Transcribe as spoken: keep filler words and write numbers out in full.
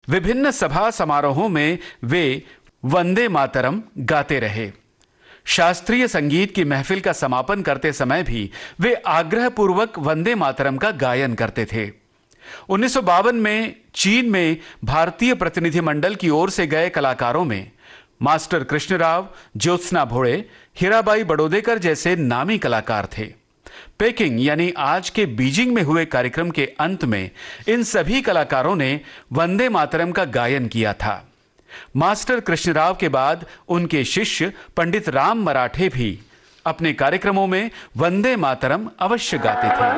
विभिन्न सभा समारोहों में वे वंदे मातरम गाते रहे। शास्त्रीय संगीत की महफिल का समापन करते समय भी वे आग्रहपूर्वक वंदे मातरम का गायन करते थे। उन्नीस सौ बावन में चीन में भारतीय प्रतिनिधिमंडल की ओर से गए कलाकारों में मास्टर कृष्णराव, ज्योत्सना भोळे, हीराबाई बड़ौदेकर जैसे नामी कलाकार थे। पेकिंग यानी आज के बीजिंग में हुए कार्यक्रम के अंत में इन सभी कलाकारों ने वंदे मातरम का गायन किया था। मास्टर कृष्णराव के बाद उनके शिष्य पंडित राम मराठे भी अपने कार्यक्रमों में वंदे मातरम अवश्य गाते थे।